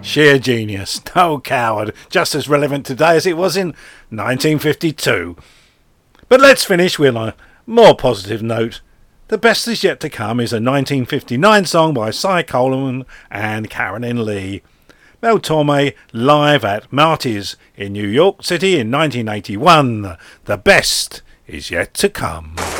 Sheer genius, no coward, just as relevant today as it was in 1952. But let's finish with a more positive note. The best is yet to come is a 1959 song by Cy Coleman and Carolyn Lee. Mel Torme live at Marty's in New York City in 1981. The best is yet to come.